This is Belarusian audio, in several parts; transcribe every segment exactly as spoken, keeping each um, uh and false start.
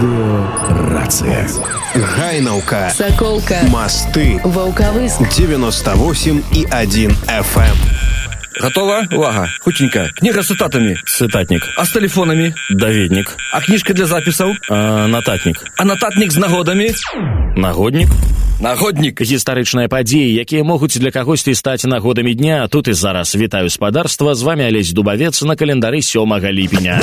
Мелиорация. Гайнаука. Соколка. Мосты. Волковыск. девяносто восемь и один эф эм. Готово? Увага. Хутенько. Книга с цитатами. Цитатник. А с телефонами? Даведник. А книжка для записаў? А, нататник. А нататник з нагодамі? Нагодник. Нагодник. Гістарычныя падзеі, якія могуць для кагосьці стаць нагодамі дня. Тут і зараз. Вітаю спадарства. З вами Алесь Дубавец на календары сёмага ліпеня.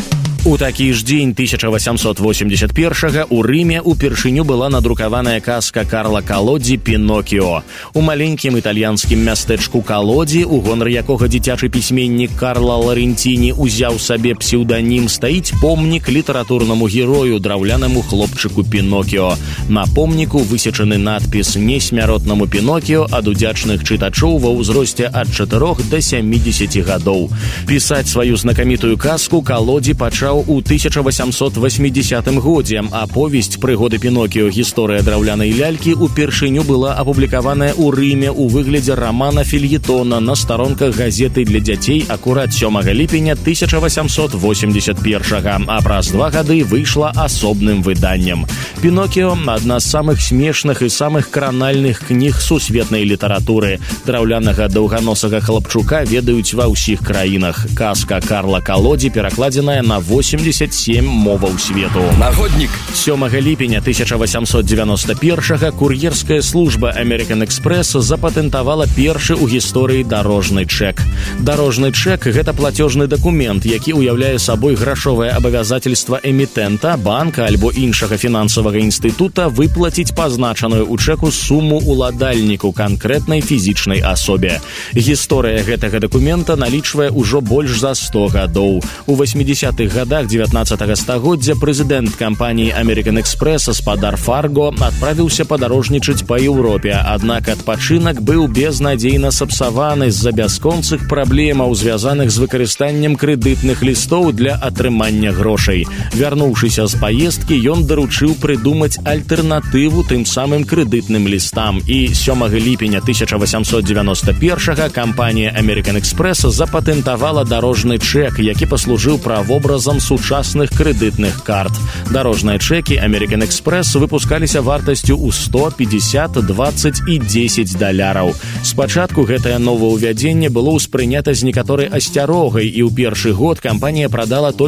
У такі ж дзень тысяча восемьсот восемьдесят первого у Рыме упершыню была надрукаваная казка Карла Калодзі «Пінокіо». У маленькім італьянскім мястэчку Калодзі, у гонар якога дзіцячы пісьменнік Карла Ларэнціні узяў сабе псеўданім, стаіць помнік літаратурнаму герою, драўлянаму хлопчыку Пінокіо. На помніку высечаны надпіс «Несмяротнаму Пінокіо» ад удзячных чытачоў ва ўзросце ад чатырох да сямідзесяці гадоў. Пісаць сваю знакамітую казку Калодзі пачаў у тысяча восемьсот восьмидесятым годзе, а повесць «Прыгоды Пінокіо. Гісторыя драўлянай лялькі» упершыню была апублікаваная ў Рыме ў выглядзе рамана-фельетона на старонках газеты для дзяцей акурат сёмага ліпеня тысяча восемьсот восемьдесят первого, а праз два гады выйшла асобным выданнем. «Пінокіо» — адна з самых смешных і самых кранальных кніг сусветнай літаратуры. Драўлянага даўганосага хлапчука ведаюць ва ўсіх краінах. Казка Карла Калодзі перакладзеная на восемьдесят семь моваў свету. Нагодник. сёмага ліпеня тысяча восемьсот девяносто первого кур'ерская служба American Express запатэнтавала першы ў гісторыі дарожны чэк. Дарожны чэк — гэта платежны дакумент, які ўяўляе сабой грашовае абавязательства эмітэнта, банка альбо іншага фінансавага інстытута выплаціць пазначаную ў чэку суму уладальніку, канкрэтнай фізічнай асобе. Гісторыя гэтага дакумента налічвае ўжо больш за сто гадоў. У восьмидесятых годах девятнадцатого стагоддзя прэзідэнт кампаніі American Express спадар Фарго адправіўся падарожнічаць па Еўропе, аднак адпачынак быў безнадзейна сапсаваны з-за бясконцых праблемаў, звязаных з выкарыстаннем крэдытных лістоў для атрымання грошай. Вярнуўшыся з паездкі, ён даручыў прыдумаць альтэрнатыву тым самым крэдытным лістам, і сёмага ліпеня тысяча восемьсот девяносто первого кампанія American Express запатэнтавала дарожны чэк, які паслужыў правобразам сучасных крэдытных карт. Дарожныя чэкі American Express выпускаліся вартасцю ў сто, пятьдесят, двадцать і дзесяць даляраў. Спачатку гэтае новаўвядзенне было ўспрынята з некаторай асцярогай, і ў першы год кампанія прадала толькі